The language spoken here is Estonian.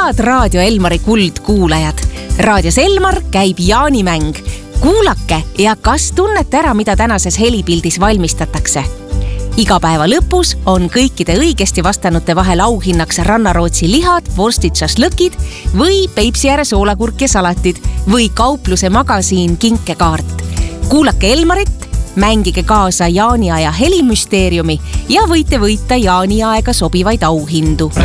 Head Raadio Elmari kuldkuulajad! Raadios Elmar käib jaanimäng. Kuulake ja kas tunnete ära, mida tänases helipildis valmistatakse? Iga päeva lõpus on kõikide õigesti vastanute vahel auhinnaks rannarootsi lihad, vorstid, šašlõkid või Peipsiääre soolakurk ja salatid või kaupluse magasiin kinkekaart. Kuulake Elmarit, mängige kaasa jaaniaja helimüsteeriumi ja võite võita jaaniaega sobivaid auhindu.